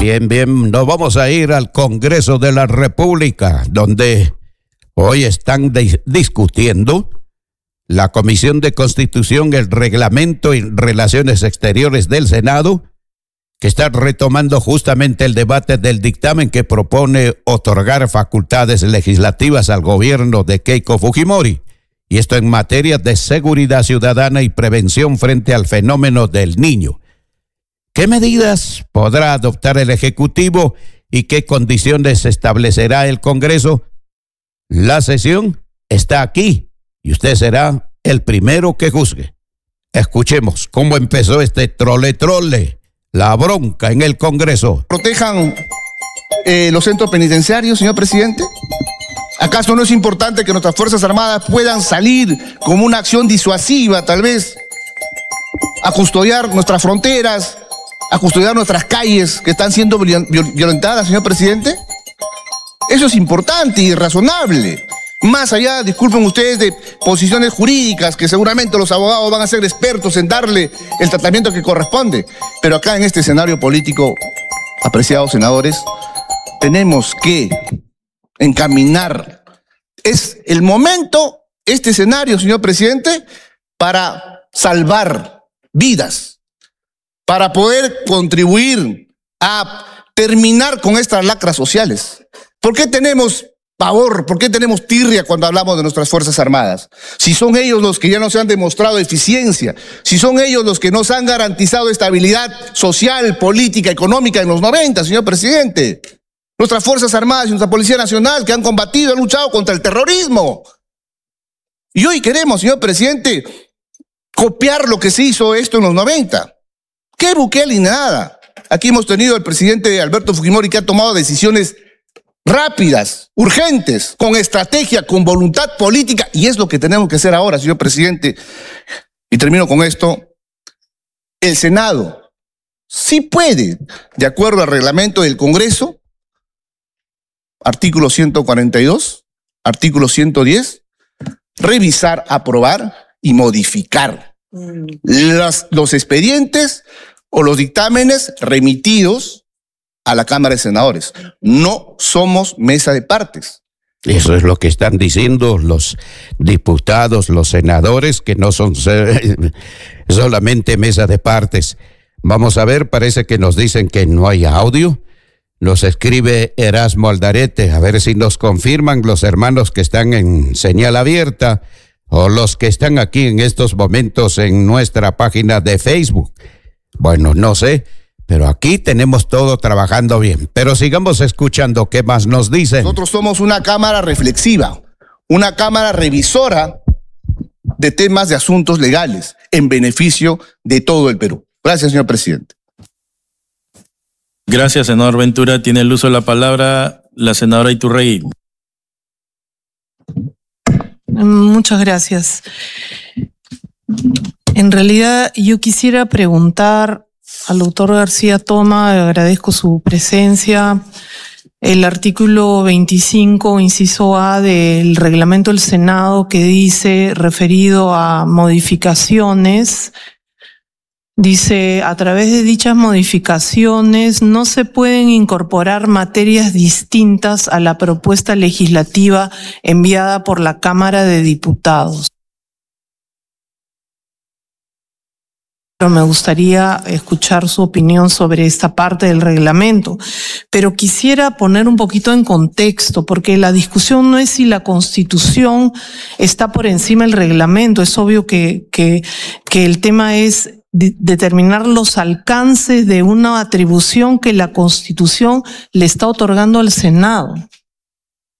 Bien, bien, nos vamos a ir al Congreso de la República, donde hoy están discutiendo la Comisión de Constitución, el Reglamento y Relaciones Exteriores del Senado, que está retomando justamente el debate del dictamen que propone otorgar facultades legislativas al gobierno de Keiko Fujimori, y esto en materia de seguridad ciudadana y prevención frente al fenómeno del Niño. ¿Qué medidas podrá adoptar el Ejecutivo y qué condiciones establecerá el Congreso? La sesión está aquí y usted será el primero que juzgue. Escuchemos cómo empezó este trole, la bronca en el Congreso. ¿Protejan los centros penitenciarios, señor presidente? ¿Acaso no es importante que nuestras Fuerzas Armadas puedan salir como una acción disuasiva, tal vez, a custodiar nuestras fronteras, a custodiar nuestras calles que están siendo violentadas, señor presidente? Eso es importante y razonable. Más allá, disculpen ustedes, de posiciones jurídicas que seguramente los abogados van a ser expertos en darle el tratamiento que corresponde. Pero acá en este escenario político, apreciados senadores, tenemos que encaminar. Es el momento, este escenario, señor presidente, para salvar vidas, para poder contribuir a terminar con estas lacras sociales. ¿Por qué tenemos pavor? ¿Por qué tenemos tirria cuando hablamos de nuestras Fuerzas Armadas? Si son ellos los que ya nos han demostrado eficiencia, si son ellos los que nos han garantizado estabilidad social, política, económica en los 90, señor presidente. Nuestras Fuerzas Armadas y nuestra Policía Nacional que han combatido, han luchado contra el terrorismo. Y hoy queremos, señor presidente, copiar lo que se hizo esto en los 90. ¿Qué Bukele ni nada? Aquí hemos tenido al presidente Alberto Fujimori que ha tomado decisiones rápidas, urgentes, con estrategia, con voluntad política, y es lo que tenemos que hacer ahora, señor presidente. Y termino con esto. El Senado sí puede, de acuerdo al reglamento del Congreso, artículo 142, artículo 110, revisar, aprobar y modificar los expedientes o los dictámenes remitidos a la Cámara de Senadores. No somos mesa de partes. Eso es lo que están diciendo los diputados, los senadores, que no son solamente mesa de partes. Vamos a ver, parece que nos dicen que no hay audio. Nos escribe Erasmo Aldarete, a ver si nos confirman los hermanos que están en señal abierta o los que están aquí en estos momentos en nuestra página de Facebook. Bueno, no sé, pero aquí tenemos todo trabajando bien. Pero sigamos escuchando qué más nos dicen. Nosotros somos una cámara reflexiva, una cámara revisora de temas de asuntos legales en beneficio de todo el Perú. Gracias, señor presidente. Gracias, senador Ventura. Tiene el uso de la palabra la senadora Iturrey. Muchas gracias. En realidad, yo quisiera preguntar al doctor García Toma, agradezco su presencia, el artículo 25, inciso A del reglamento del Senado que dice, referido a modificaciones, dice, a través de dichas modificaciones no se pueden incorporar materias distintas a la propuesta legislativa enviada por la Cámara de Diputados. Pero me gustaría escuchar su opinión sobre esta parte del reglamento. Pero quisiera poner un poquito en contexto, porque la discusión no es si la Constitución está por encima del reglamento. Es obvio que el tema es determinar los alcances de una atribución que la Constitución le está otorgando al Senado.